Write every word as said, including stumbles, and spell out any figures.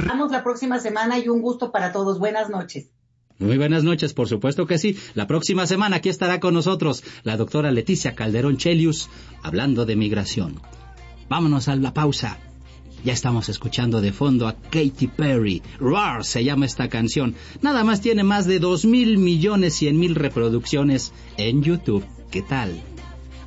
Vamos la próxima semana y un gusto para todos. Buenas noches. Muy buenas noches, por supuesto que sí. La próxima semana aquí estará con nosotros la doctora Leticia Calderón Chelius, hablando de migración. Vámonos a la pausa. Ya estamos escuchando de fondo a Katy Perry. Roar se llama esta canción. Nada más tiene más de dos mil millones cien mil reproducciones en YouTube. ¿Qué tal?